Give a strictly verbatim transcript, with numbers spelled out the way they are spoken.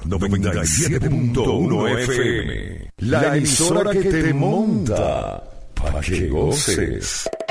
noventa y siete punto uno F M. La emisora que te monta pa' que goces.